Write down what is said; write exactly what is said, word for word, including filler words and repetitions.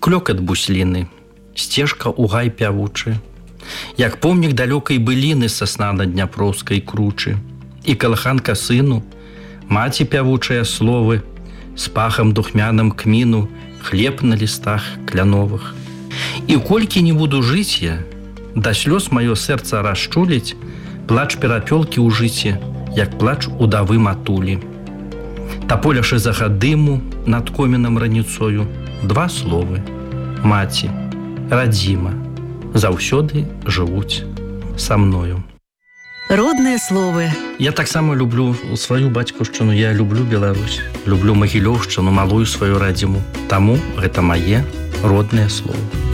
Клёкат бусліны, сцежка ў гай пявучы, як помнік далёкай быліны сасна на дняпроўскай кручы, і калыханка сыну, маці пявучыя словы, з пахам духмяным кміну, хлеб на лістах кляновых. І колькі не буду жыць я, да слёз маё сэрца расчуліць, плач перапёлкі ў жыце, як плач удавы матулі. Таполяшы загадыму над комінам раніцою два словы: маці, радзіма, заўсёды жывуць са мною. Родныя словы. Я таксама люблю сваю бацькаўшчыну, я люблю Беларусь, люблю Магілёўшчыну, малую сваю радзіму. Таму гэта мае родныя словы.